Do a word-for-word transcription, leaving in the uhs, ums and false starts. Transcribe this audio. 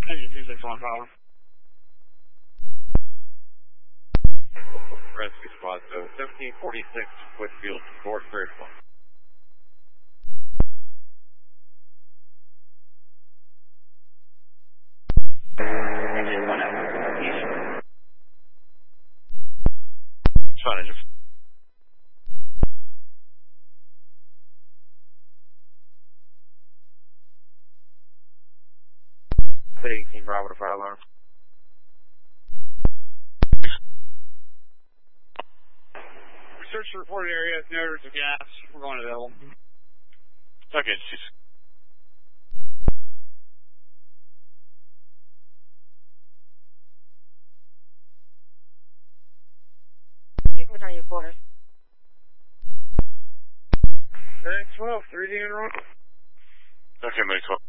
Engine two six one five. Rescue squad, so seventeen forty-six, Whitfield, Fort Grateful. Engine one out. East. Fine, engine. eighteen Bravo to fire alarm. Search the reported area, no odors of gas. We're going to Devil. Okay, she's. You can return to your quarters. Alright, twelve, three D in wrong. Okay, make twelve.